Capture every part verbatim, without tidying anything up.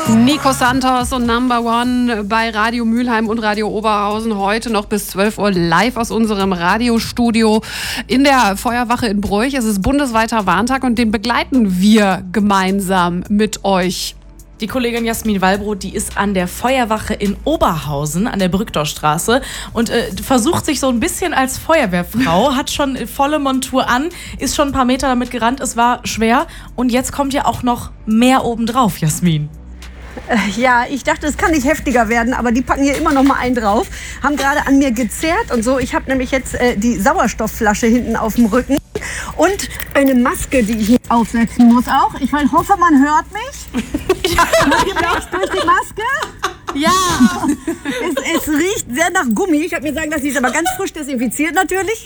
Nico Santos und Number One bei Radio Mülheim und Radio Oberhausen. Heute noch bis zwölf Uhr live aus unserem Radiostudio in der Feuerwache in Broich. Es ist bundesweiter Warntag und den begleiten wir gemeinsam mit euch. Die Kollegin Jasmin Wallbrot, die ist an der Feuerwache in Oberhausen an der Brückdorfstraße und äh, versucht sich so ein bisschen als Feuerwehrfrau, hat schon volle Montur an, ist schon ein paar Meter damit gerannt, es war schwer und jetzt kommt ja auch noch mehr obendrauf, Jasmin. Ja, ich dachte, es kann nicht heftiger werden, aber die packen hier immer noch mal einen drauf. Haben gerade an mir gezerrt und so. Ich habe nämlich jetzt äh, die Sauerstoffflasche hinten auf dem Rücken und eine Maske, die ich aufsetzen muss auch. Ich hoffe, man hört mich. Hört ihr mich durch die Maske? Ja, es, es riecht sehr nach Gummi. Ich habe mir sagen lassen, sie ist aber ganz frisch desinfiziert natürlich.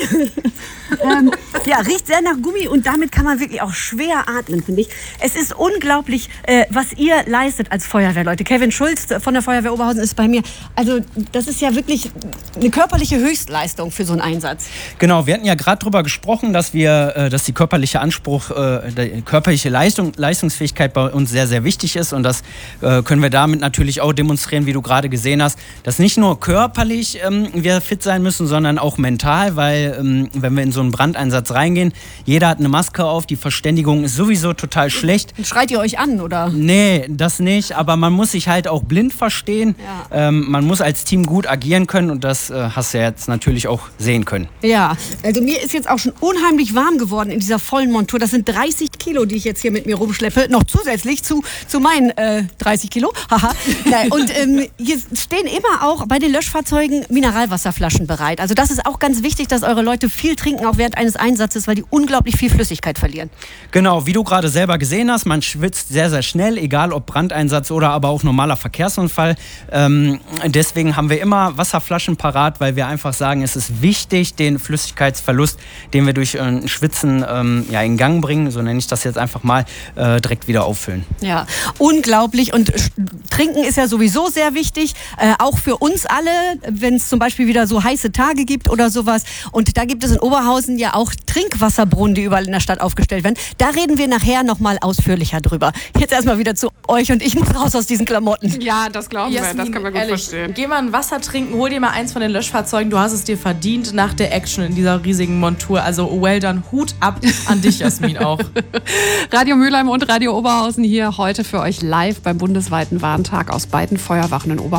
ähm, ja, riecht sehr nach Gummi und damit kann man wirklich auch schwer atmen, finde ich. Es ist unglaublich, äh, was ihr leistet als Feuerwehrleute. Kevin Schulz von der Feuerwehr Oberhausen ist bei mir. Also das ist ja wirklich eine körperliche Höchstleistung für so einen Einsatz. Genau, wir hatten ja gerade darüber gesprochen, dass wir, äh, dass die körperliche Anspruch, äh, die körperliche Leistung, Leistungsfähigkeit bei uns sehr, sehr wichtig ist und das äh, können wir damit natürlich auch demonstrieren, wie du gerade gesehen hast, dass nicht nur körperlich ähm, wir fit sein müssen, sondern auch mental, weil ähm, wenn wir in so einen Brandeinsatz reingehen, jeder hat eine Maske auf, die Verständigung ist sowieso total schlecht. Schreit ihr euch an, oder? Nee, das nicht, aber man muss sich halt auch blind verstehen. Ja. Ähm, man muss als Team gut agieren können und das äh, hast du ja jetzt natürlich auch sehen können. Ja, also mir ist jetzt auch schon unheimlich warm geworden in dieser vollen Montur. Das sind dreißig Kilo, die ich jetzt hier mit mir rumschleppe, noch zusätzlich zu, zu meinen äh, dreißig Kilo. Haha. Und ähm, hier stehen immer auch bei den Löschfahrzeugen Mineralwasserflaschen bereit. Also das ist auch ganz wichtig, dass eure Leute viel trinken, auch während eines Einsatzes, weil die unglaublich viel Flüssigkeit verlieren. Genau, wie du gerade selber gesehen hast, man schwitzt sehr, sehr schnell, egal ob Brandeinsatz oder aber auch normaler Verkehrsunfall. Ähm, deswegen haben wir immer Wasserflaschen parat, weil wir einfach sagen, es ist wichtig, den Flüssigkeitsverlust, den wir durch äh, Schwitzen ähm, ja, in Gang bringen, so nenne ich das jetzt einfach mal, äh, direkt wieder auffüllen. Ja, unglaublich. Und Trinken ist ja sowieso sehr wichtig, äh, auch für uns alle, wenn es zum Beispiel wieder so heiße Tage gibt oder sowas. Und da gibt es in Oberhausen ja auch Trinkwasserbrunnen, die überall in der Stadt aufgestellt werden. Da reden wir nachher nochmal ausführlicher drüber. Jetzt erstmal wieder zu euch und ich muss raus aus diesen Klamotten. Ja, das glauben Jasmin, wir, das können wir gut ehrlich, verstehen. Geh mal ein Wasser trinken, hol dir mal eins von den Löschfahrzeugen. Du hast es dir verdient nach der Action in dieser riesigen Montur. Also well done, Hut ab an dich, Jasmin, auch. Radio Mülheim und Radio Oberhausen hier heute für euch live beim bundesweiten Warntag aus beiden Feuerwachen in Oberhausen.